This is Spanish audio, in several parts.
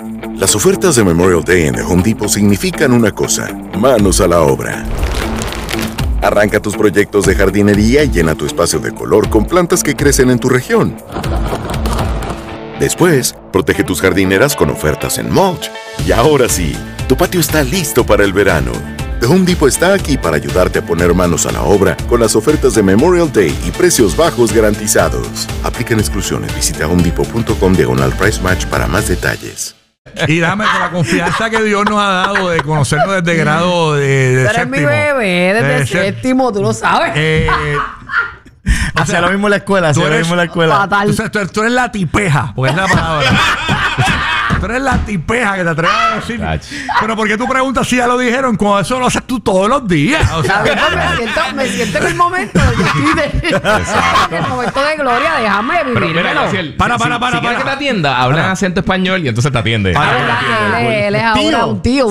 Las ofertas de Memorial Day en The Home Depot significan una cosa: manos a la obra. Arranca tus proyectos de jardinería y llena tu espacio de color con plantas que crecen en tu región. Después, protege tus jardineras con ofertas en mulch. Y ahora sí, tu patio está listo para el verano. The Home Depot está aquí para ayudarte a poner manos a la obra con las ofertas de Memorial Day y precios bajos garantizados. Aplican exclusiones. Visita homedepot.com/price match para más detalles. Y dame con la confianza que Dios nos ha dado de conocernos desde grado de Tú eres mi bebé, desde séptimo, tú lo sabes. Hacía lo mismo en la escuela, hacía lo mismo en la escuela. Fatal. Tú eres la tipeja, porque es la palabra. Tú eres la tipeja que te atreves a decir. Pero ¿por qué tú preguntas si ya lo dijeron? Cuando eso lo haces tú todos los días. O sea, me siento en el momento en el momento de gloria, déjame vivírmelo. Para. Si quieres que te atienda, habla en acento español y entonces te atiende. Él es ahora un tío.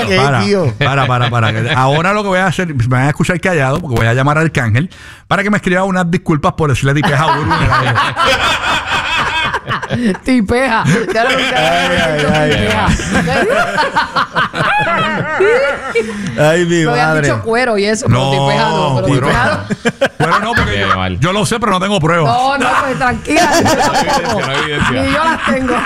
Para. Ahora lo que voy a hacer, me van a escuchar callado porque voy a llamar al Arcángel para que me escriba unas disculpas por decirle tipeja a Burbu. Tipeja. Ay, mi me madre. habían dicho cuero y eso, pero tipeja no. Pero cuero tipeja Bueno, no, porque yo lo sé, pero no tengo pruebas. no, pues tranquila. Ni yo las tengo.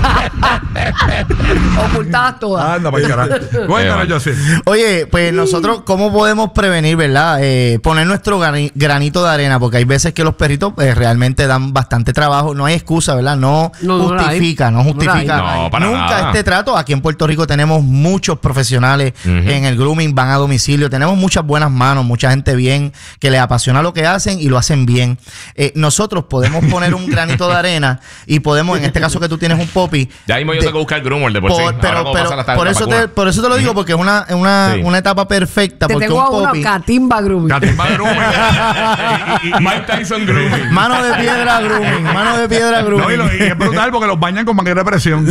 Ocultadas todas. Anda, para carajo. Cuéntame, yo sí. Oye, pues nosotros, ¿cómo podemos prevenir, verdad? Poner nuestro granito de arena, porque hay veces que los perritos realmente dan bastante trabajo. No hay excusa, ¿verdad? No justifica. No, para nunca nada. este trato. Aquí en Puerto Rico tenemos muchos profesionales en el grooming, van a domicilio. Tenemos muchas buenas manos, mucha gente bien, que les apasiona lo que hacen y lo hacen bien. Nosotros podemos poner un granito de arena y podemos, en este caso que tú tienes un puppy. Ya mismo yo tengo que buscar groomer de por sí. Pero por eso te lo digo, porque es una etapa perfecta. Te porque tengo un a uno, puppy, Catimba Grooming. Catimba Grooming. Mike Tyson grooming. mano de piedra grooming, mano de piedra grooming. No, y es brutal porque los bañan con manguera de presión.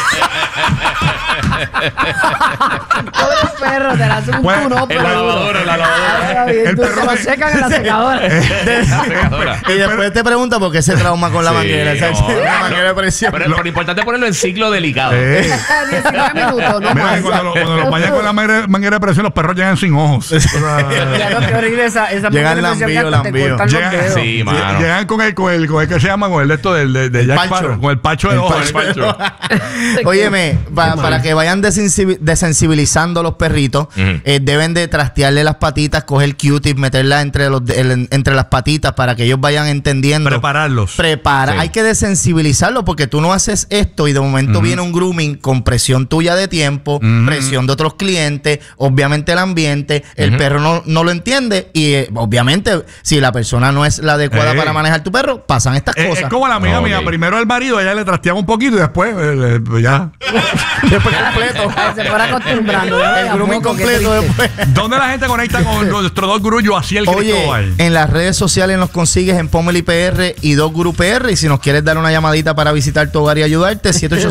Pobre perro, te la hacen un tunó. En la lavadora. El Se perro lo secan en la secadora. Y después te pregunta por qué se trauma con la manguera. La manguera de presión. Pero lo importante es ponerlo en ciclo delicado. 19 minutos, no Mira, más. cuando los bañan con la manguera de presión, los perros llegan sin ojos. Ya no, qué horrible esa Llegan manguera de presión que hasta te lambío. cortan los dedos. Sí, mano. Llegan con el que se llama, con el de esto de Jack Pancho. Sparrow, con el pacho de ojos. Óyeme, para que vayan desensibilizando a los perritos, deben de trastearle las patitas, coger Q-tip, meterla entre las patitas para que ellos vayan entendiendo. Prepararlos. Sí. Hay que desensibilizarlo porque tú no haces esto y de momento viene un grooming con presión tuya de tiempo, presión de otros clientes, obviamente el ambiente, el perro no lo entiende y obviamente si la persona no es la adecuada para manejar tu perro, pasan estas cosas. Es como la amiga mía, primero el marido, ella le trasteaba un poquito y después ya. Después completo. Se fuera acostumbrando. El grooming completo después. ¿Dónde la gente conecta con nuestros dos gurús? Yo así el Cristóbal. Oye, en las redes sociales nos consigues en Pomeli PR y Dos Gurú PR. Y si nos quieres dar una llamadita para visitar tu hogar y ayudarte,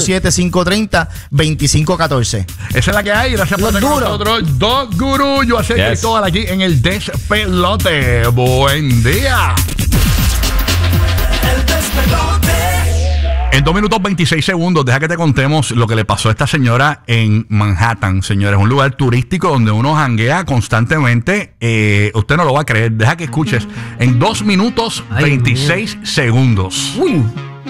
787-530-2514. Esa es la que hay. Gracias por estar con nosotros. Dos gurús. Yo así el Cristóbal aquí en el Despelote. Buen día. El Despelote. En 2 minutos 26 segundos, deja que te contemos lo que le pasó a esta señora en Manhattan, señores. Un lugar turístico donde uno janguea constantemente. Usted no lo va a creer. Deja que escuches en 2 minutos 26 segundos. Uy.